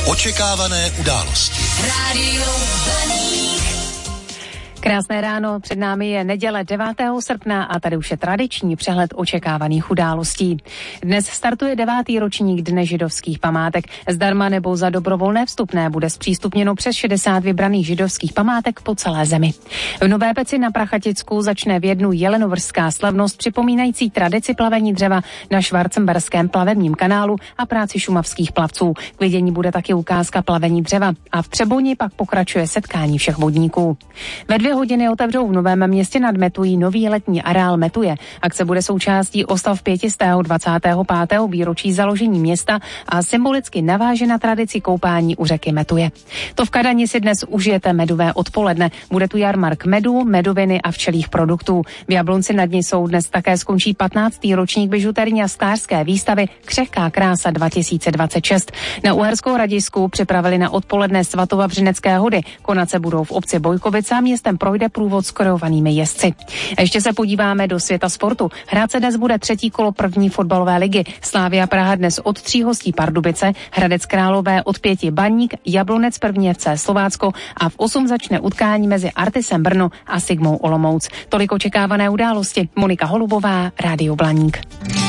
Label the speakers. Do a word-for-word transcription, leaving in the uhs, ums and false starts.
Speaker 1: Očekávané události.
Speaker 2: Rádio Blaník.
Speaker 3: Krásné ráno, před námi je neděle devátého srpna a tady už je tradiční přehled očekávaných událostí. Dnes startuje devátý ročník Dne židovských památek. Zdarma nebo za dobrovolné vstupné bude zpřístupněno přes šedesát vybraných židovských památek po celé zemi. V Nové Peci na Prachaticku začne v jednu jelenovršská slavnost připomínající tradici plavení dřeva na Schwarzenberském plavebním kanálu a práci šumavských plavců. K vidění bude taky ukázka plavení dřeva a v Třeboni pak pokračuje setkání všech vodníků. Ve dvě hodiny otevřou v Novém Městě nad Metují nový letní areál Metuje. Akce bude součástí oslav pětistého dvacátého pátého výročí založení města a symbolicky naváže na tradici koupání u řeky Metuje. To v Kadani si dnes užijete medové odpoledne. Bude tu jarmark medu, medoviny a včelých produktů. V Jablonci nad Nisou dnes také skončí patnáctý ročník bižuterní a sklářské výstavy Křehká krása dva tisíce dvacet šest. Na Uherskou Radisku připravili na odpoledne Svatovavřinecké hody. Konat se budou v obci Bojkovice a městem projde průvod s koreovanými jezdci. Ještě se podíváme do světa sportu. Hrát se dnes bude třetí kolo první fotbalové ligy. Slavia Praha dnes od tří hostí Pardubice, Hradec Králové od pěti Baník, Jablonec první F C Slovácko a v osm začne utkání mezi Artisem Brno a Sigmou Olomouc. Tolik očekávané události. Monika Holubová, Rádio Blaník.